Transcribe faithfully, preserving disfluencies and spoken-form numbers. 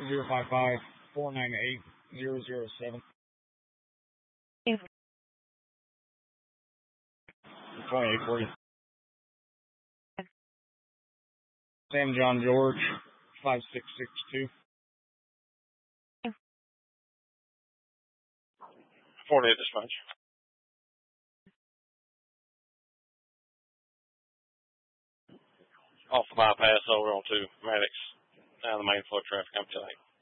zero five five, four nine eight, zero zero seven. twenty-eight for you. Sam John George, five six six two. forty-eight dispatch. Off the bypass over onto Maddox, down the main flow traffic up to eight.